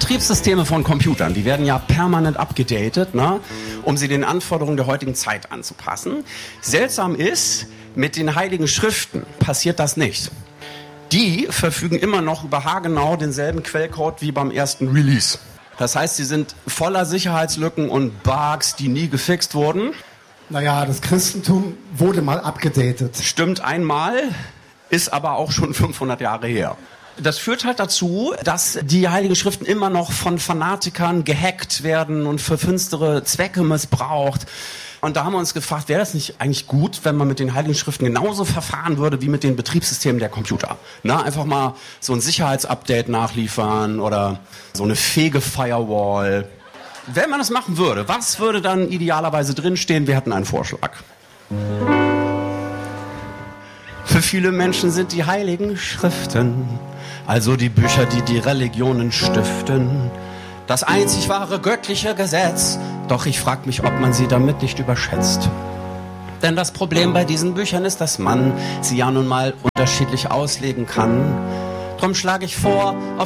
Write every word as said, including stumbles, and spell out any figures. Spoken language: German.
Betriebssysteme von Computern, die werden ja permanent abgedatet, ne, um sie den Anforderungen der heutigen Zeit anzupassen. Seltsam ist, mit den Heiligen Schriften passiert das nicht. Die verfügen immer noch über haargenau denselben Quellcode wie beim ersten Release. Das heißt, sie sind voller Sicherheitslücken und Bugs, die nie gefixt wurden. Naja, das Christentum wurde mal abgedatet. Stimmt einmal, ist aber auch schon fünfhundert Jahre her. Das führt halt dazu, dass die Heiligen Schriften immer noch von Fanatikern gehackt werden und für finstere Zwecke missbraucht. Und da haben wir uns gefragt, wäre das nicht eigentlich gut, wenn man mit den Heiligen Schriften genauso verfahren würde wie mit den Betriebssystemen der Computer? Na, einfach mal so ein Sicherheitsupdate nachliefern oder so eine Fege-Firewall. Wenn man das machen würde, was würde dann idealerweise drinstehen? Wir hatten einen Vorschlag. Für viele Menschen sind die Heiligen Schriften, also die Bücher, die die Religionen stiften, das einzig wahre göttliche Gesetz. Doch ich frage mich, ob man sie damit nicht überschätzt. Denn das Problem bei diesen Büchern ist, dass man sie ja nun mal unterschiedlich auslegen kann. Drum schlage ich vor, auf